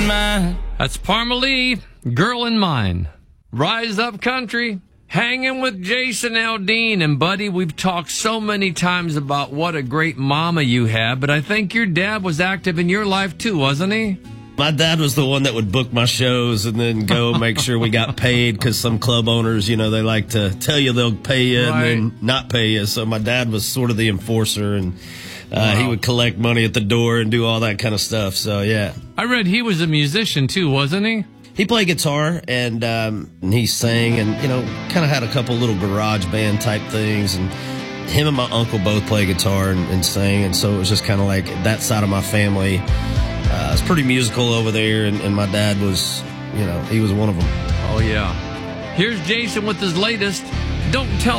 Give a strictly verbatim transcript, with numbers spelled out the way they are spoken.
mine. That's Parma Lee, Girl in Mine. Rise Up Country, hanging with Jason Aldean. And, buddy, we've talked so many times about what a great mama you have, but I think your dad was active in your life, too, wasn't he? My dad was the one that would book my shows and then go make sure we got paid, because some club owners, you know, they like to tell you they'll pay you Right. and then not pay you. So my dad was sort of the enforcer, and uh, Wow. he would collect money at the door and do all that kind of stuff. So, yeah. I read he was a musician, too, wasn't he? He played guitar, and, um, and he sang, and, you know, kind of had a couple little garage band type things. And him and my uncle both played guitar and, and sang, and so it was just kind of like that side of my family. Uh, it's pretty musical over there, and, and my dad was, you know, he was one of them. Oh, yeah. Here's Jason with his latest, Don't Tell